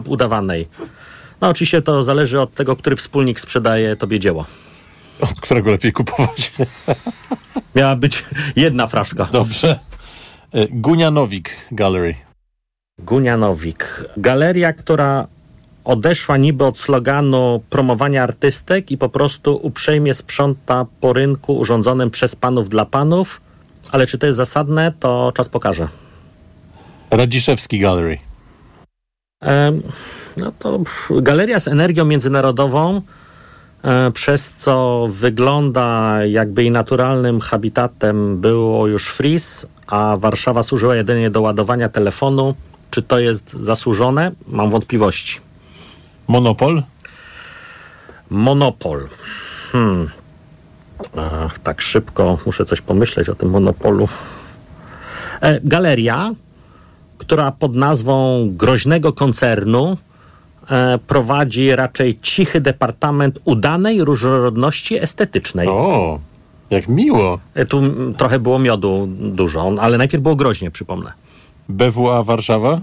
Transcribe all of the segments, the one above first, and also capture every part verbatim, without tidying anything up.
udawanej. No oczywiście to zależy od tego, który wspólnik sprzedaje tobie dzieło. Od którego lepiej kupować? Miała być jedna fraszka. Dobrze. Gunia-Nowik Gallery. Gunia-Nowik. Galeria, która odeszła niby od sloganu promowania artystek i po prostu uprzejmie sprząta po rynku urządzonym przez panów dla panów, ale czy to jest zasadne, to czas pokaże. Radziszewski Gallery. Ehm, no to galeria z energią międzynarodową, e, przez co wygląda jakby jej naturalnym habitatem było już Frieze, a Warszawa służyła jedynie do ładowania telefonu. Czy to jest zasłużone? Mam wątpliwości. Monopol? Monopol. Hmm. Ach, tak szybko muszę coś pomyśleć o tym monopolu. E, galeria, która pod nazwą groźnego koncernu e, prowadzi raczej cichy departament udanej różnorodności estetycznej. O, jak miło. E, tu m, trochę było miodu dużo, ale najpierw było groźnie, przypomnę. B W A Warszawa?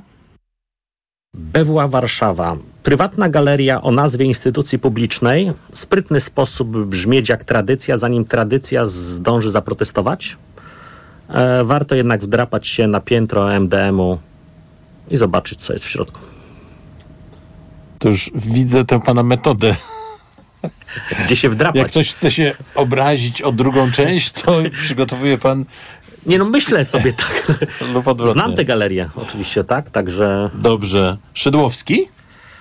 B W A Warszawa. Prywatna galeria o nazwie instytucji publicznej. Sprytny sposób brzmieć jak tradycja, zanim tradycja zdąży zaprotestować. E, warto jednak wdrapać się na piętro M D M-u i zobaczyć, co jest w środku. To już widzę tę pana metodę. Gdzie się wdrapać? Jak ktoś chce się obrazić o drugą część, to przygotowuje pan... Nie no, myślę sobie tak. Lub odwrotnie. Znam tę galerię, oczywiście, tak, także... Dobrze. Szydłowski?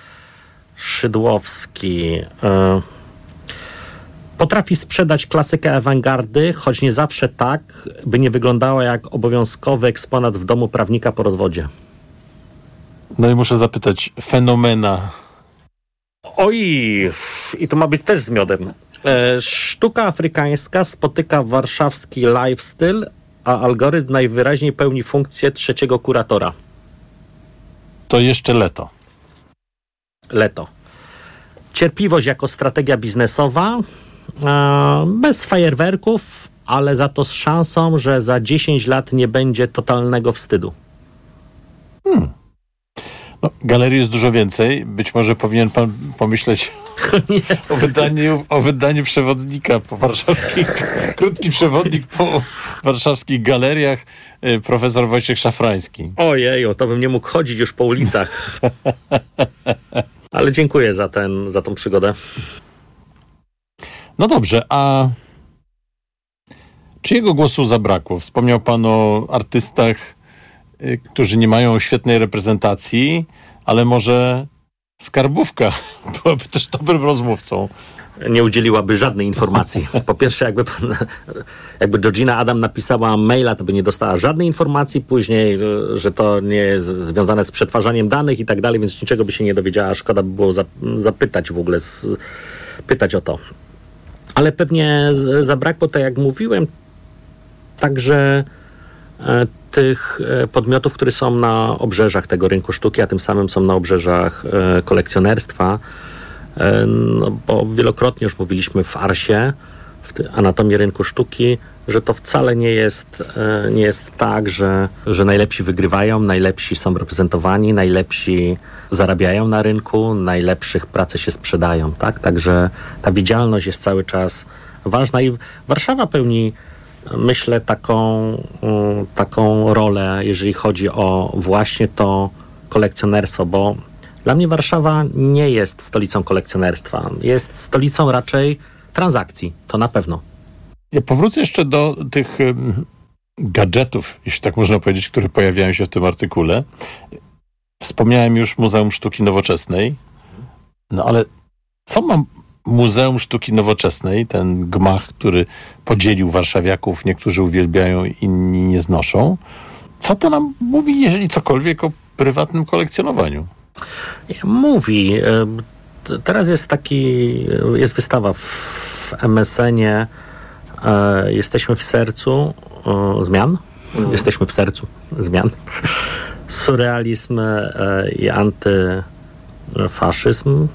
Szydłowski... Y... Potrafi sprzedać klasykę awangardy, choć nie zawsze tak, by nie wyglądała jak obowiązkowy eksponat w domu prawnika po rozwodzie. No i muszę zapytać, fenomena. Oj, i to ma być też z miodem. E, sztuka afrykańska spotyka warszawski lifestyle, a algorytm najwyraźniej pełni funkcję trzeciego kuratora. To jeszcze Leto. Leto. Cierpliwość jako strategia biznesowa, e, bez fajerwerków, ale za to z szansą, że za dziesięć lat nie będzie totalnego wstydu. Hmm. No, galerii jest dużo więcej. Być może powinien pan pomyśleć o wydaniu, o wydaniu przewodnika po warszawskich, krótki przewodnik po warszawskich galeriach, profesor Wojciech Szafrański. Ojej, to bym nie mógł chodzić już po ulicach. Ale dziękuję za, ten, za tą przygodę. No dobrze, a czyjego głosu zabrakło? Wspomniał pan o artystach, którzy nie mają świetnej reprezentacji, ale może Skarbówka byłaby też dobrym rozmówcą. Nie udzieliłaby żadnej informacji. Po pierwsze, jakby, pan, jakby Georgina Adam napisała maila, to by nie dostała żadnej informacji. Później, że to nie jest związane z przetwarzaniem danych i tak dalej, więc niczego by się nie dowiedziała. Szkoda by było zapytać w ogóle, pytać o to. Ale pewnie zabrakło, tak jak mówiłem, także tych podmiotów, które są na obrzeżach tego rynku sztuki, a tym samym są na obrzeżach kolekcjonerstwa. No, bo wielokrotnie już mówiliśmy w Arsie, w Anatomii Rynku Sztuki, że to wcale nie jest, nie jest tak, że, że najlepsi wygrywają, najlepsi są reprezentowani, najlepsi zarabiają na rynku, najlepszych prace się sprzedają. Tak? Także ta widzialność jest cały czas ważna i Warszawa pełni, myślę, taką, taką rolę, jeżeli chodzi o właśnie to kolekcjonerstwo, bo dla mnie Warszawa nie jest stolicą kolekcjonerstwa. Jest stolicą raczej transakcji. To na pewno. Ja powrócę jeszcze do tych um, gadżetów, jeśli tak można powiedzieć, które pojawiają się w tym artykule. Wspomniałem już Muzeum Sztuki Nowoczesnej. No ale co ma Muzeum Sztuki Nowoczesnej, ten gmach, który podzielił warszawiaków, niektórzy uwielbiają, inni nie znoszą. Co to nam mówi, jeżeli cokolwiek, o prywatnym kolekcjonowaniu? Mówi. Teraz jest taki, jest wystawa w em es enie. Jesteśmy w sercu zmian. Mm. Jesteśmy w sercu zmian. Surrealizm i antyfaszyzm,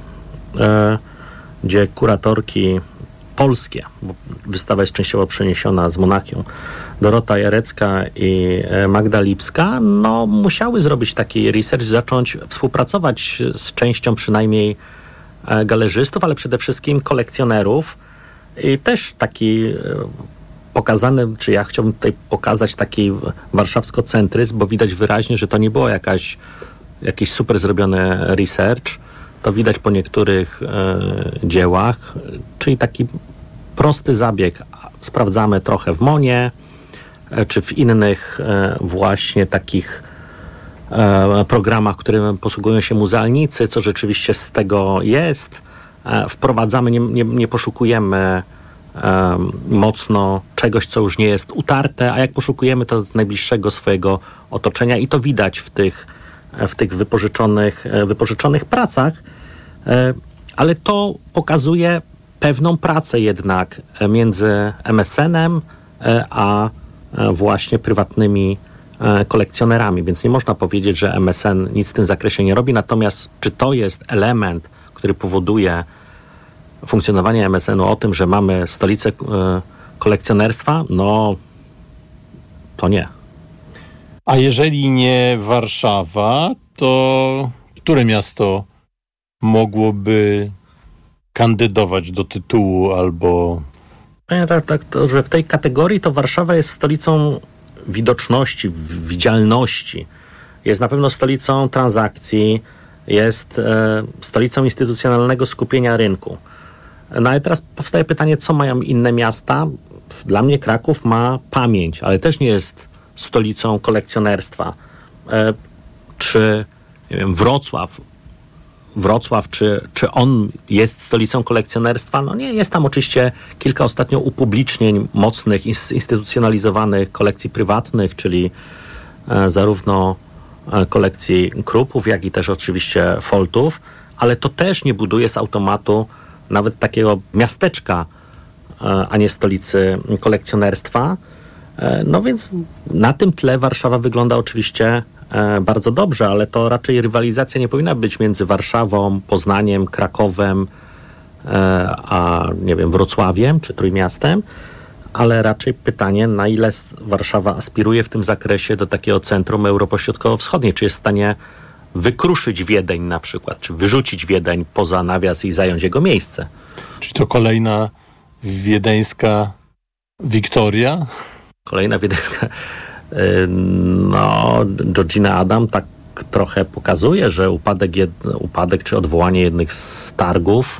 gdzie kuratorki polskie, bo wystawa jest częściowo przeniesiona z Monachium, Dorota Jarecka i Magda Lipska, no musiały zrobić taki research, zacząć współpracować z częścią przynajmniej galerzystów, ale przede wszystkim kolekcjonerów. I też taki pokazany, czy ja chciałbym tutaj pokazać taki warszawskocentryzm, bo widać wyraźnie, że to nie było jakaś, jakiś super zrobiony research. To widać po niektórych e, dziełach, czyli taki prosty zabieg. Sprawdzamy trochę w Monie, e, czy w innych e, właśnie takich e, programach, którymi posługują się muzealnicy, co rzeczywiście z tego jest. E, wprowadzamy, nie, nie, nie poszukujemy e, mocno czegoś, co już nie jest utarte, a jak poszukujemy, to z najbliższego swojego otoczenia i to widać w tych w tych wypożyczonych, wypożyczonych pracach, ale to pokazuje pewną pracę jednak między em es enem a właśnie prywatnymi kolekcjonerami, więc nie można powiedzieć, że em es en nic w tym zakresie nie robi, natomiast czy to jest element, który powoduje funkcjonowanie em es enu o tym, że mamy stolicę kolekcjonerstwa? No, to nie. A jeżeli nie Warszawa, to które miasto mogłoby kandydować do tytułu albo... Tak, tak, to, że w tej kategorii to Warszawa jest stolicą widoczności, widzialności. Jest na pewno stolicą transakcji, jest e, stolicą instytucjonalnego skupienia rynku. No ale teraz powstaje pytanie, co mają inne miasta? Dla mnie Kraków ma pamięć, ale też nie jest stolicą kolekcjonerstwa. E, czy nie wiem, Wrocław, Wrocław, czy, czy on jest stolicą kolekcjonerstwa? No nie, jest tam oczywiście kilka ostatnio upublicznień mocnych, instytucjonalizowanych kolekcji prywatnych, czyli e, zarówno e, kolekcji Krupów, jak i też oczywiście Foltów, ale to też nie buduje z automatu nawet takiego miasteczka, e, a nie stolicy kolekcjonerstwa. No więc na tym tle Warszawa wygląda oczywiście e, bardzo dobrze, ale to raczej rywalizacja nie powinna być między Warszawą, Poznaniem, Krakowem, e, a nie wiem, Wrocławiem czy Trójmiastem, ale raczej pytanie, na ile Warszawa aspiruje w tym zakresie do takiego centrum Europo-Środkowo-Wschodniej, czy jest w stanie wykruszyć Wiedeń na przykład, czy wyrzucić Wiedeń poza nawias i zająć jego miejsce. Czy to kolejna wiedeńska Wiktoria? Kolejna wiedeńska, no, Georgina Adam tak trochę pokazuje, że upadek, jed, upadek czy odwołanie jednych z targów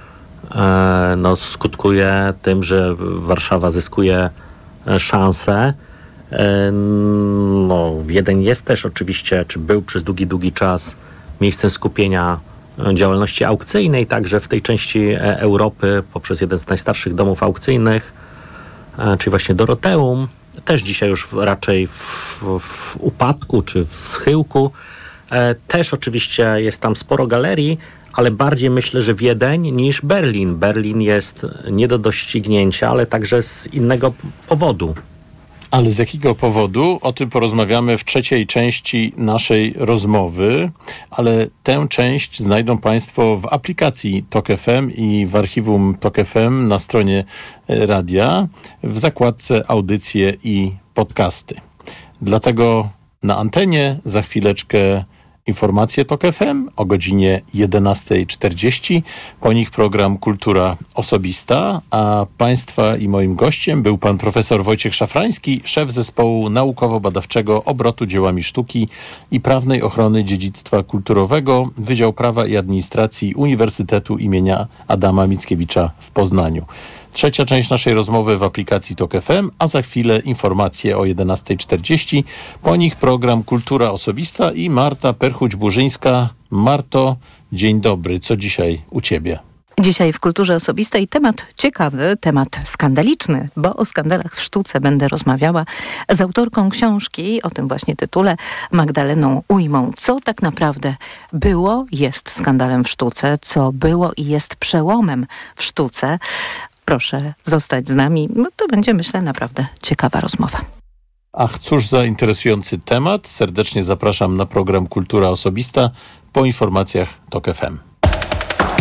e, no, skutkuje tym, że Warszawa zyskuje szansę. E, no, Wiedeń jest też oczywiście, czy był przez długi, długi czas miejscem skupienia działalności aukcyjnej, także w tej części Europy poprzez jeden z najstarszych domów aukcyjnych, czyli właśnie Doroteum, też dzisiaj już raczej w, w upadku czy w schyłku. E, też oczywiście jest tam sporo galerii, ale bardziej myślę, że Wiedeń niż Berlin. Berlin jest nie do doścignięcia, ale także z innego powodu. Ale z jakiego powodu? O tym porozmawiamy w trzeciej części naszej rozmowy, ale tę część znajdą Państwo w aplikacji Tok F M i w archiwum Tok F M na stronie radia w zakładce audycje i podcasty. Dlatego na antenie za chwileczkę informacje Tok F M o godzinie jedenasta czterdzieści. Po nich program Kultura Osobista, a Państwa i moim gościem był pan profesor Wojciech Szafrański, szef zespołu naukowo-badawczego obrotu dziełami sztuki i prawnej ochrony dziedzictwa kulturowego, Wydział Prawa i Administracji Uniwersytetu imienia Adama Mickiewicza w Poznaniu. Trzecia część naszej rozmowy w aplikacji Tok F M, a za chwilę informacje o jedenasta czterdzieści. Po nich program Kultura Osobista i Marta Perchuć-Burzyńska. Marto, dzień dobry. Co dzisiaj u Ciebie? Dzisiaj w Kulturze Osobistej temat ciekawy, temat skandaliczny, bo o skandalach w sztuce będę rozmawiała z autorką książki o tym właśnie tytule, Magdaleną Ujmą. Co tak naprawdę było, jest skandalem w sztuce, co było i jest przełomem w sztuce. Proszę zostać z nami. No to będzie, myślę, naprawdę ciekawa rozmowa. Ach, cóż za interesujący temat. Serdecznie zapraszam na program Kultura Osobista po informacjach Tok F M.